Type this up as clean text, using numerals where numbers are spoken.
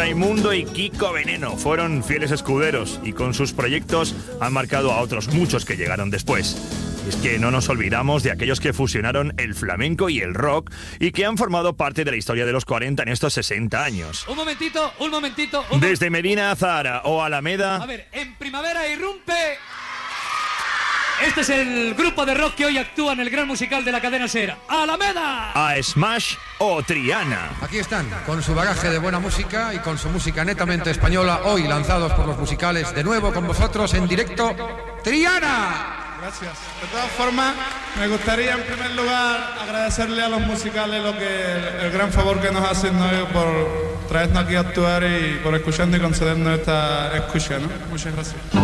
Raimundo y Kiko Veneno fueron fieles escuderos y con sus proyectos han marcado a otros muchos que llegaron después. Y es que no nos olvidamos de aquellos que fusionaron el flamenco y el rock y que han formado parte de la historia de los 40 en estos 60 años. Un momentito. Desde Medina a Zahara o Alameda... A ver, en Primavera irrumpe... Este es el grupo de rock que hoy actúa en el gran musical de la cadena SER. ¡Alameda! A Smash o Triana. Aquí están, con su bagaje de buena música y con su música netamente española, hoy lanzados por los musicales, de nuevo con vosotros en directo, Triana. Gracias. De todas formas, me gustaría en primer lugar agradecerle a los musicales el gran favor que nos hacen, ¿no?, por traernos aquí a actuar y por escucharnos y concedernos esta escucha, ¿no? Muchas gracias.